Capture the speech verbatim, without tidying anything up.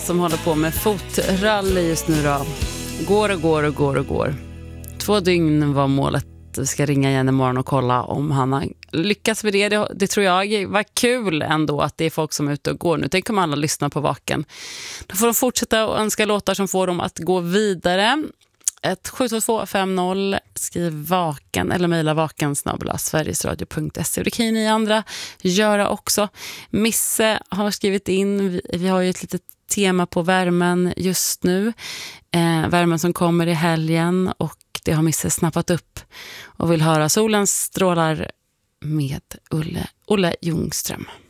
Som håller på med fotrally just nu då. Går och går och går och går. Två dygn var målet. Vi ska ringa igen imorgon och kolla om han har lyckats med det. det. Det tror jag var kul ändå att det är folk som är ute och går nu. Tänk om alla lyssnar på Vaken. Då får de fortsätta och önska låtar som får dem att gå vidare. Ett sju två två fem noll, skriv Vaken eller mejla vaken snabel-a sverigesradio punkt se. Det kan ju ni andra göra också. Misse har skrivit in, vi, vi har ju ett litet tema på värmen just nu. Eh, värmen som kommer i helgen, och det har Misse snappat upp och vill höra Solens strålar med Olle, Olle Ljungström.